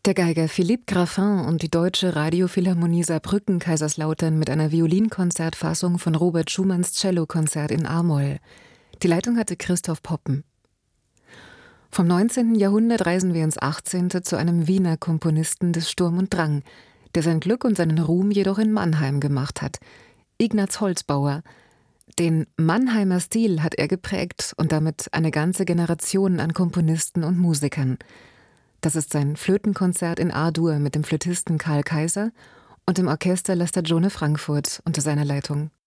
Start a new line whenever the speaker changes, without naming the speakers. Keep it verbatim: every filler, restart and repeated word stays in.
Der Geiger Philippe Graffin und die Deutsche Radiophilharmonie Saarbrücken-Kaiserslautern mit einer Violinkonzertfassung von Robert Schumanns Cellokonzert in a-Moll. Die Leitung hatte Christoph Poppen. Vom neunzehnten Jahrhundert reisen wir ins achtzehnte zu einem Wiener Komponisten des Sturm und Drang, der sein Glück und seinen Ruhm jedoch in Mannheim gemacht hat. Ignaz Holzbauer. Den Mannheimer Stil hat er geprägt und damit eine ganze Generation an Komponisten und Musikern. Das ist sein Flötenkonzert in A-Dur mit dem Flötisten Karl Kaiser und dem Orchester La Stagione Frankfurt unter seiner Leitung.